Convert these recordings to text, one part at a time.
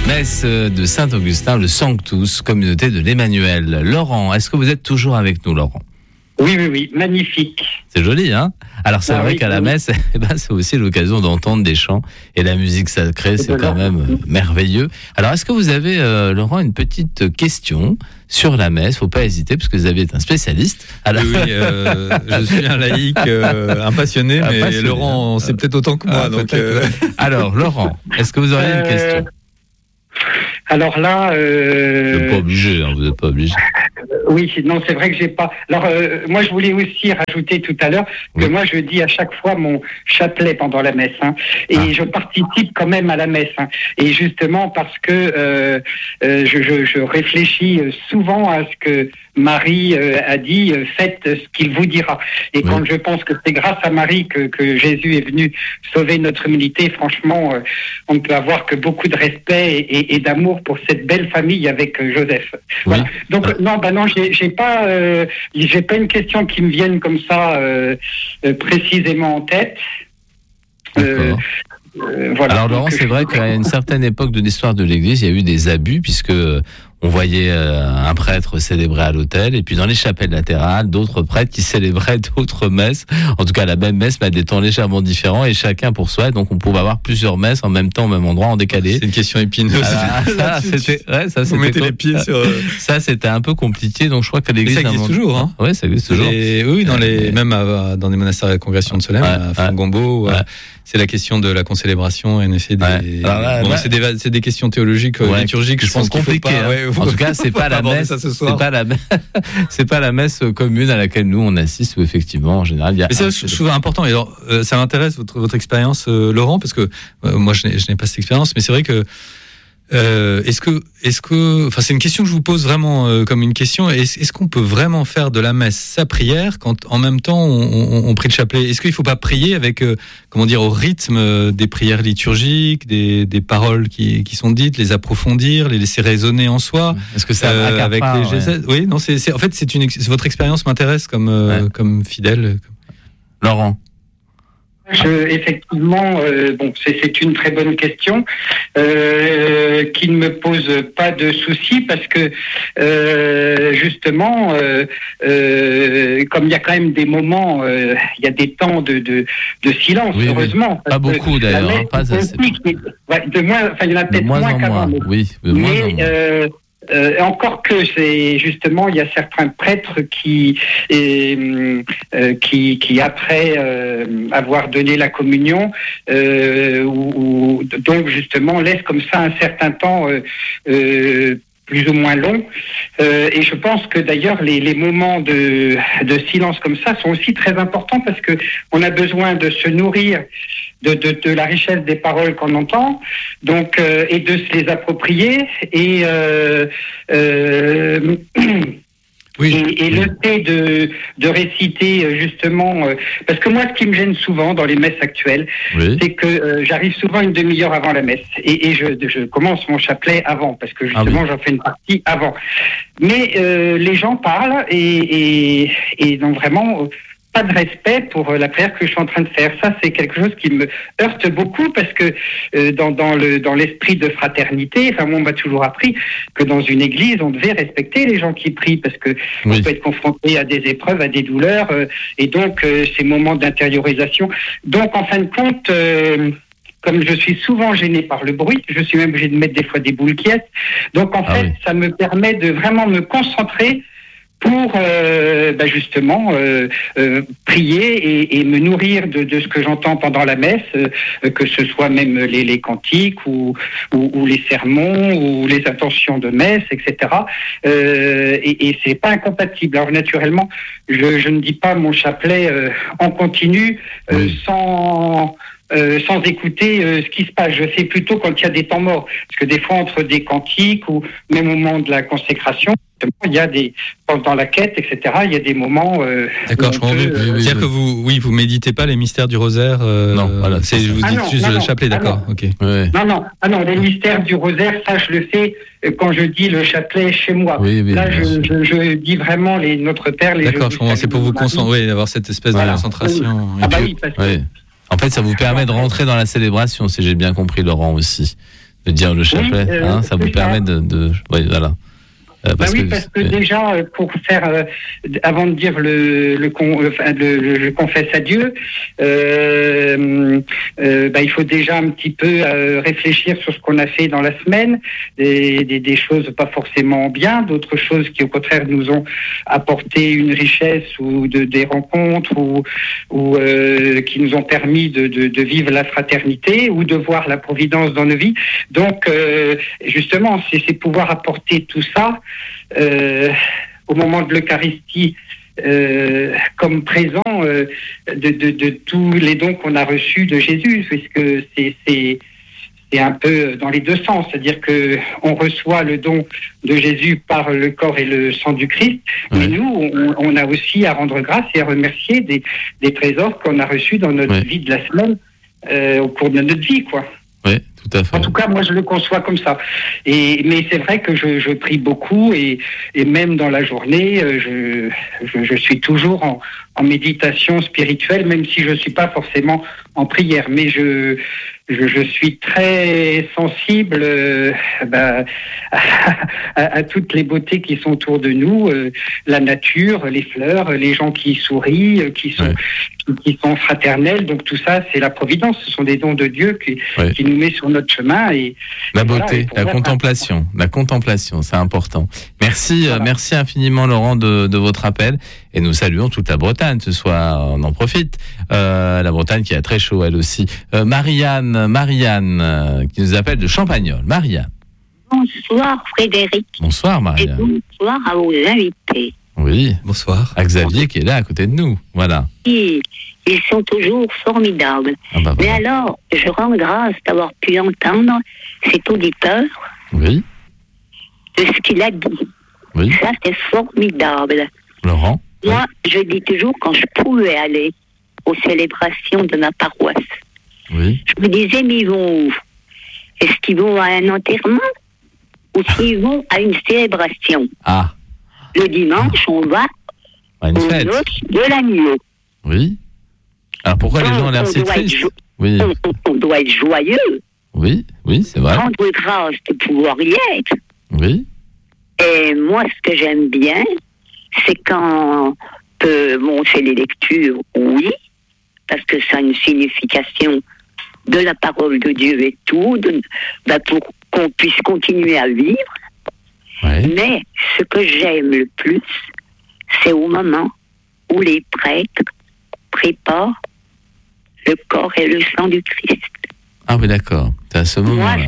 Messe de Saint-Augustin, le Sanctus, communauté de l'Emmanuel. Laurent, est-ce que vous êtes toujours avec nous, Laurent ? Oui, magnifique. C'est joli, hein ? Alors c'est vrai qu'à la messe, c'est aussi l'occasion d'entendre des chants et la musique sacrée, c'est quand même merveilleux. Alors est-ce que vous avez, Laurent, une petite question sur la messe ? Faut pas hésiter, parce que vous avez un spécialiste. Alors... Oui, je suis un laïc, un passionné, mais Laurent, c'est peut-être autant que moi. Donc, Alors, Laurent, est-ce que vous auriez une question ? Alors là... Vous n'êtes pas obligé, vous n'êtes pas obligé. Oui, non, c'est vrai que j'ai pas... Alors, moi, je voulais aussi rajouter tout à l'heure que moi, je dis à chaque fois mon chapelet pendant la messe. Et je participe quand même à la messe. Et justement, parce que je réfléchis souvent à ce que Marie a dit, faites ce qu'il vous dira. Et quand je pense que c'est grâce à Marie que Jésus est venu sauver notre humanité, franchement, on ne peut avoir que beaucoup de respect et d'amour pour cette belle famille avec Joseph. Voilà. Donc, non, j'ai pas une question qui me vienne comme ça précisément en tête. Voilà. Alors Laurent, c'est vrai qu'à une certaine époque de l'histoire de l'Église, il y a eu des abus, puisque on voyait un prêtre célébrer à l'autel, et puis dans les chapelles latérales, d'autres prêtres qui célébraient d'autres messes, en tout cas la même messe, mais à des temps légèrement différents, et chacun pour soi, donc on pouvait avoir plusieurs messes en même temps, au même endroit, en décalé. C'est une question épineuse. Vous mettez les pieds sur... Ça, c'était un peu compliqué, donc je crois que l'Église... Mais ça existe toujours, hein. Oui, ça existe toujours. Oui, même dans des monastères de la Congrégation de Solesmes, à Fongombo, c'est la question de la concélébration, en effet, c'est des questions théologiques, liturgiques, je pense qu'il faut pas... En tout cas, c'est pas la messe. C'est pas la messe commune à laquelle nous on assiste, où effectivement, en général, il y a. Mais je trouve important. Et alors, ça m'intéresse votre expérience, Laurent, parce que moi, je n'ai pas cette expérience, mais c'est vrai que. Enfin, c'est une question que je vous pose vraiment comme une question. Est-ce qu'on peut vraiment faire de la messe sa prière quand en même temps on prie le chapelet ? Est-ce qu'il ne faut pas prier avec, au rythme des prières liturgiques, des paroles qui sont dites, les approfondir, les laisser résonner en soi ? Est-ce que ça avec les gestes ? Oui, non, c'est en fait votre expérience m'intéresse comme fidèle. Laurent. Effectivement, c'est une très bonne question qui ne me pose pas de soucis parce que justement, comme il y a quand même des moments, il y a des temps de silence, heureusement. Pas beaucoup d'ailleurs, pas assez. Il y en a peut-être moins qu'avant. Oui, de moins en moins. Encore que c'est justement, il y a certains prêtres qui après avoir donné la communion, donc justement laissent comme ça un certain temps plus ou moins long. Et je pense que d'ailleurs les moments de silence comme ça sont aussi très importants parce que on a besoin de se nourrir de la richesse des paroles qu'on entend, donc et de se les approprier et et le fait de réciter justement, parce que moi ce qui me gêne souvent dans les messes actuelles, c'est que j'arrive souvent une demi-heure avant la messe et je commence mon chapelet avant parce que justement j'en fais une partie avant. Mais les gens parlent et n'ont vraiment pas de respect pour la prière que je suis en train de faire. Ça, c'est quelque chose qui me heurte beaucoup parce que dans l'esprit de fraternité, enfin, moi, on m'a toujours appris que dans une église, on devait respecter les gens qui prient parce que on peut être confronté à des épreuves, à des douleurs, et donc ces moments d'intériorisation. Donc, en fin de compte, comme je suis souvent gêné par le bruit, je suis même obligé de mettre des fois des boules quiètes. Donc, en fait, ça me permet de vraiment me concentrer pour justement prier et me nourrir de ce que j'entends pendant la messe, que ce soit même les cantiques ou les sermons ou les intentions de messe, etc. Et c'est pas incompatible. Alors naturellement, je ne dis pas mon chapelet en continu sans écouter ce qui se passe. Je fais plutôt quand il y a des temps morts. Parce que des fois, entre des cantiques ou même au moment de la consécration, il y a dans la quête, etc., il y a des moments... D'accord, je comprends. C'est-à-dire que vous méditez pas les mystères du rosaire Non, voilà. Je vous dis juste le chapelet, d'accord. Ok. Non, les mystères du rosaire, ça, je le fais quand je dis le chapelet chez moi. Là, je dis vraiment Notre Père. D'accord, je comprends. C'est pour vous concentrer, avoir cette espèce de concentration. Oui, parce que... En fait, ça vous permet de rentrer dans la célébration, si j'ai bien compris, Laurent, aussi. de dire le chapelet, ça vous permet de oui, voilà. Parce que déjà, pour faire, avant de dire je confesse à Dieu, il faut déjà un petit peu réfléchir sur ce qu'on a fait dans la semaine, des choses pas forcément bien, d'autres choses qui au contraire nous ont apporté une richesse ou des rencontres ou qui nous ont permis de vivre la fraternité ou de voir la providence dans nos vies. Donc, justement, c'est pouvoir apporter tout ça au moment de l'Eucharistie comme présent de tous les dons qu'on a reçus de Jésus, puisque c'est un peu dans les deux sens, c'est-à-dire que on reçoit le don de Jésus par le corps et le sang du Christ, mais nous, on a aussi à rendre grâce et à remercier des trésors qu'on a reçus dans notre vie de la semaine au cours de notre vie, quoi. Oui, tout à fait. En tout cas, moi, je le conçois comme ça. Mais c'est vrai que je prie beaucoup et même dans la journée, je suis toujours en méditation spirituelle, même si je ne suis pas forcément en prière. Mais je suis très sensible à toutes les beautés qui sont autour de nous, la nature, les fleurs, les gens qui sourient, qui sont fraternels. Donc tout ça, c'est la providence. Ce sont des dons de Dieu qui nous met sur notre chemin. Et la beauté, la contemplation, c'est important. Merci, merci infiniment Laurent de votre appel. Et nous saluons toute la Bretagne ce soir. On en profite. La Bretagne qui a très chaud elle aussi. Marianne, qui nous appelle de Champagnole. Marianne. Bonsoir Frédéric. Bonsoir Marianne. Et bonsoir à vos invités. Oui, bonsoir. À Xavier qui est là à côté de nous. Voilà. Ils sont toujours formidables. Mais alors, je rends grâce d'avoir pu entendre cet auditeur. Oui. De ce qu'il a dit. Oui. Ça, c'est formidable. Laurent. Moi, je dis toujours, quand je pouvais aller aux célébrations de ma paroisse, je me disais, mais ils vont où? Est-ce qu'ils vont à un enterrement ou s'ils vont à une célébration? Le dimanche, on va à une fête de l'agneau. Oui. Alors pourquoi les gens ont l'air si tristes? On doit être joyeux. Oui, c'est vrai. Rendre grâce de pouvoir y être. Oui. Et moi, ce que j'aime bien, c'est quand on fait les lectures, oui, parce que ça a une signification de la parole de Dieu et tout, pour qu'on puisse continuer à vivre. Mais ce que j'aime le plus, c'est au moment où les prêtres préparent le corps et le sang du Christ. Ah oui, d'accord. C'est à ce moment-là.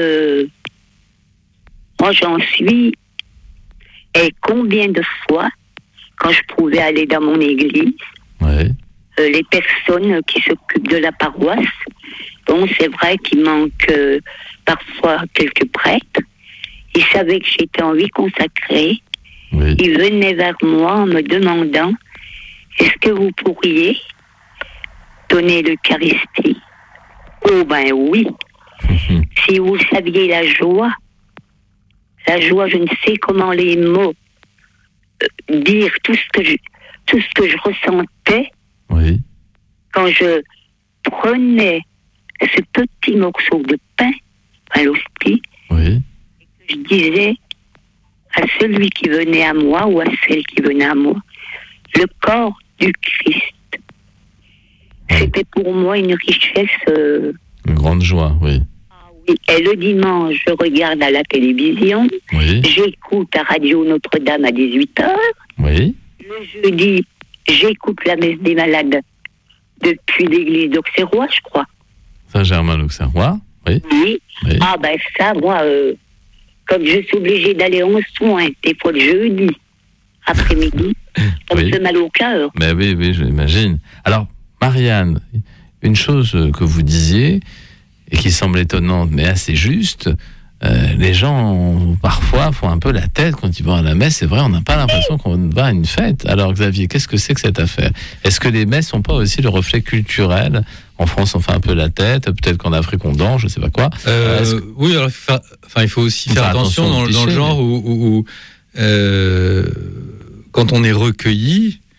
Moi, j'en suis. Et combien de fois, quand je pouvais aller dans mon église, les personnes qui s'occupent de la paroisse, bon, c'est vrai qu'il manque parfois quelques prêtres. Ils savaient que j'étais en vie consacrée. Ils venaient vers moi en me demandant, est-ce que vous pourriez donner l'Eucharistie? Oh ben oui. Si vous saviez la joie, je ne sais comment les mots dire tout ce que je ressentais quand je prenais ce petit morceau de pain à l'hostie et que je disais à celui qui venait à moi ou à celle qui venait à moi, le corps du Christ. C'était pour moi une richesse. Une grande joie, oui. Et le dimanche, je regarde à la télévision. J'écoute à Radio Notre-Dame à 18h. Le jeudi, j'écoute la messe des malades depuis l'église d'Auxerrois, je crois. Saint-Germain-l'Auxerrois, oui. Ah ben ça, moi, comme je suis obligée d'aller en soins, des fois le jeudi, après-midi, ça me fait mal au cœur. Mais oui, je l'imagine. Alors, Marianne, une chose que vous disiez, et qui semble étonnante, mais assez juste, les gens, parfois, font un peu la tête quand ils vont à la messe. C'est vrai, on n'a pas l'impression qu'on va à une fête. Alors, Xavier, qu'est-ce que c'est que cette affaire? Est-ce que les messes sont pas aussi le reflet culturel? En France, on fait un peu la tête. Peut-être qu'en Afrique, on danse, je sais pas quoi. Oui, alors, il faut aussi faire attention dans le genre où quand on est recueilli,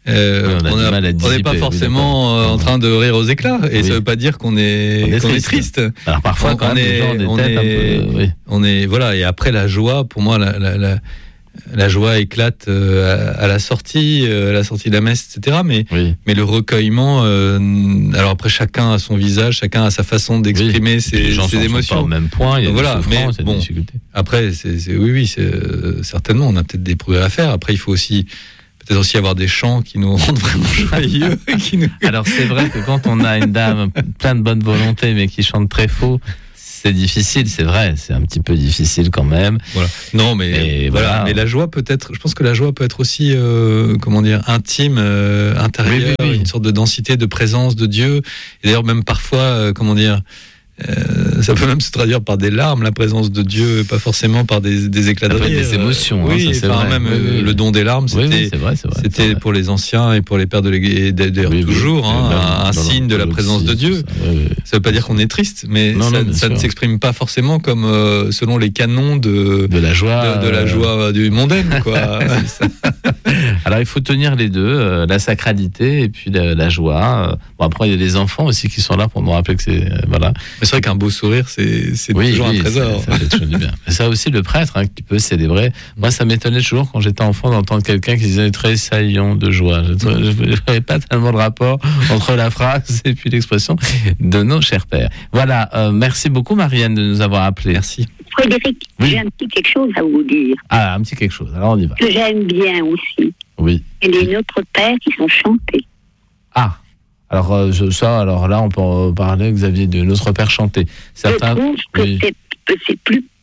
on n'est pas forcément en train de rire aux éclats, et ça veut pas dire qu'on est triste. Alors parfois quand même les gens ont des têtes un peu. On est voilà, et après la joie, pour moi la joie éclate à la sortie de la messe, etc. Mais le recueillement, alors après chacun a son visage, chacun a sa façon d'exprimer ses émotions. Pas au même point, il y a voilà, des souffrances, il y a des difficultés. Après, c'est certainement, on a peut-être des progrès à faire. Après, il faut peut-être aussi avoir des chants qui nous rendent vraiment joyeux. Alors c'est vrai que quand on a une dame plein de bonne volonté mais qui chante très faux, c'est difficile, c'est vrai, c'est un petit peu difficile quand même. Voilà. Non, mais voilà. Mais la joie peut-être, je pense que la joie peut être aussi, intime, intérieure, une sorte de densité, de présence de Dieu. Et d'ailleurs, même parfois, ça peut même se traduire par des larmes, la présence de Dieu, pas forcément par des éclats de rire. Des émotions. Oui, ça, c'est vrai. Même le don des larmes, c'était pour les anciens et pour les pères de l'Église, d'ailleurs toujours, un signe de la présence de Dieu. Ça veut pas dire qu'on est triste, mais ça ne s'exprime pas forcément comme selon les canons de la joie du mondaine, quoi. Alors il faut tenir les deux, la sacralité et puis la joie. Bon, après il y a des enfants aussi qui sont là pour nous rappeler que c'est voilà. C'est vrai qu'un beau sourire, c'est toujours un trésor. Ça fait toujours du bien. Mais ça aussi, le prêtre qui peut célébrer. Moi, ça m'étonnait toujours quand j'étais enfant d'entendre quelqu'un qui disait tressaillant de joie. Je n'avais pas tellement de rapport entre la phrase et puis l'expression de nos chers pères. Voilà, merci beaucoup Marianne de nous avoir appelés. Merci. Frédéric, j'ai un petit quelque chose à vous dire. Ah, un petit quelque chose. Alors on y va. Que j'aime bien aussi. Oui. Et les Notre Père qui sont chantés. Ah. Alors alors là, on peut parler, Xavier, de Notre Père chanté. Certains, je trouve que c'est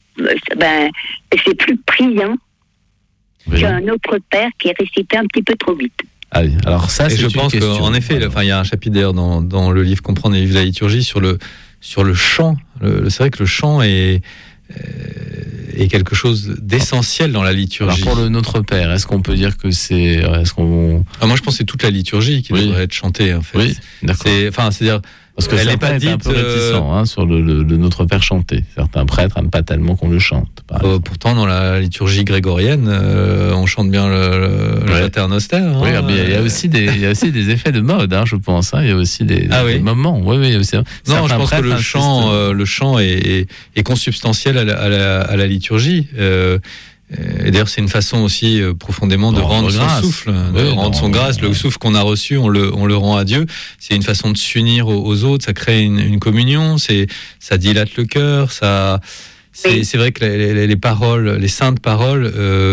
plus priant qu'un Notre Père qui est récité un petit peu trop vite. Allez, alors ça, c'est je pense qu'en effet, il y a un chapitre d'ailleurs dans le livre Comprendre et vivre la liturgie sur le chant. C'est vrai que le chant est quelque chose d'essentiel dans la liturgie. Alors pour le Notre Père, est-ce qu'on peut dire que c'est... moi, je pense que c'est toute la liturgie qui devrait être chantée, en fait. Oui, d'accord. C'est-à-dire... Parce que certains étaient un peu réticents sur le Notre Père chanté. Certains prêtres n'aiment pas tellement qu'on le chante. Pourtant, dans la liturgie grégorienne, on chante bien le Pater Noster. Oui, il y a aussi des effets de mode, je pense. Il y a aussi des moments. Oui, aussi. Non, je pense que le chant est consubstantiel à la liturgie. Et d'ailleurs, c'est une façon aussi profondément de rendre son souffle, rendre son grâce. Le souffle qu'on a reçu, on le rend à Dieu. C'est une façon de s'unir aux autres. Ça crée une communion. Ça dilate le cœur. C'est vrai que les paroles, les saintes paroles,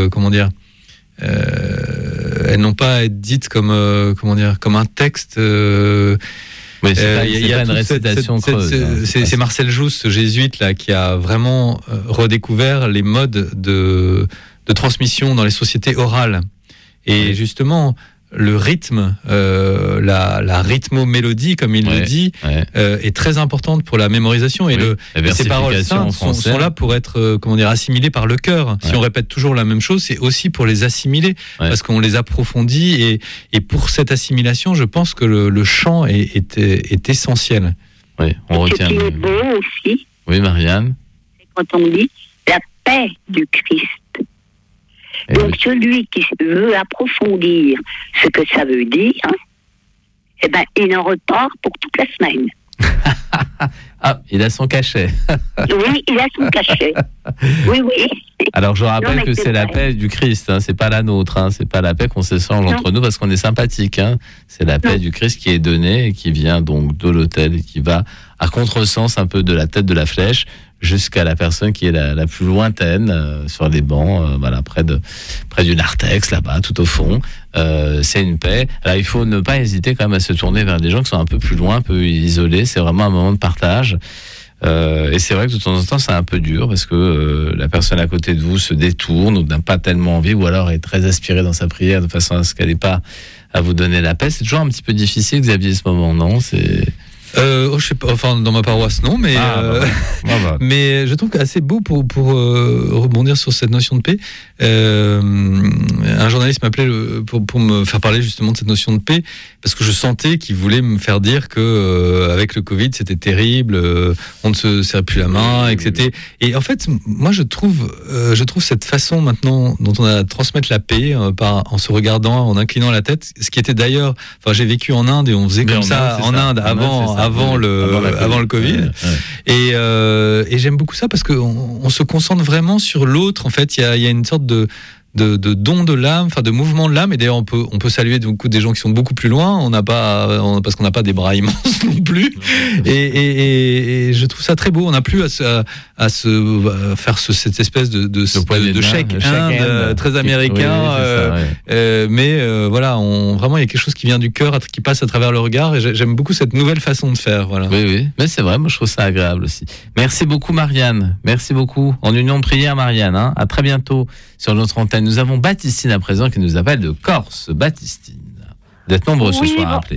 elles n'ont pas à être dites comme un texte. Oui, il y a une récitation creuse. C'est Marcel Jousse, ce jésuite là, qui a vraiment redécouvert les modes de transmission dans les sociétés orales. Et justement, le rythme, la rythmo-mélodie, comme il le dit, est très importante pour la mémorisation. Et ces paroles saintes sont là pour être assimilées par le cœur. Si on répète toujours la même chose, c'est aussi pour les assimiler, parce qu'on les approfondit. Et pour cette assimilation, je pense que le chant est essentiel. Oui, on retient. Ce qui est beau aussi, Marianne, c'est quand on dit la paix du Christ. Donc celui qui veut approfondir ce que ça veut dire, il en repart pour toute la semaine. Il a son cachet. Oui, il a son cachet. Oui. Alors je rappelle que c'est la paix du Christ, c'est pas la nôtre, c'est pas la paix qu'on s'échange entre nous parce qu'on est sympathique. C'est la paix du Christ qui est donnée et qui vient donc de l'autel et qui va à contresens un peu de la tête de la flèche jusqu'à la personne qui est la plus lointaine sur les bancs, près du narthex, là-bas, tout au fond. C'est une paix. Alors il faut ne pas hésiter quand même à se tourner vers des gens qui sont un peu plus loin, un peu isolés. C'est vraiment un moment de partage. Et c'est vrai que de temps en temps c'est un peu dur parce que la personne à côté de vous se détourne ou n'a pas tellement envie ou alors est très aspirée dans sa prière de façon à ce qu'elle n'ait pas à vous donner la paix. C'est toujours un petit peu difficile, Xavier, ce moment, non? Je sais pas, enfin dans ma paroisse non, mais mais je trouve qu'assez beau pour rebondir sur cette notion de paix. Un journaliste m'appelait pour me faire parler justement de cette notion de paix parce que je sentais qu'il voulait me faire dire que avec le Covid c'était terrible, on ne se serrait plus la main, etc. Et en fait, moi je trouve cette façon maintenant dont on a de transmettre la paix en se regardant, en inclinant la tête, ce qui était d'ailleurs, enfin j'ai vécu en Inde et on faisait comme ça en Inde avant le Covid. Et j'aime beaucoup ça parce qu'on se concentre vraiment sur l'autre. En fait, il y a une sorte de don de l'âme, enfin de mouvement de l'âme. Et d'ailleurs, on peut saluer beaucoup des gens qui sont beaucoup plus loin. Parce qu'on n'a pas des bras immenses non plus. Et je trouve ça très beau. On n'a plus à faire cette espèce de chèque Inde très américain. Mais voilà, vraiment, il y a quelque chose qui vient du cœur, qui passe à travers le regard. Et j'aime beaucoup cette nouvelle façon de faire. Voilà. Oui, mais c'est vrai. Moi, je trouve ça agréable aussi. Merci beaucoup, Marianne. Merci beaucoup. En union de prière, Marianne. À très bientôt sur notre antenne. Nous avons Baptistine à présent qui nous appelle de Corse. Baptistine, vous êtes nombreux ce soir à appeler.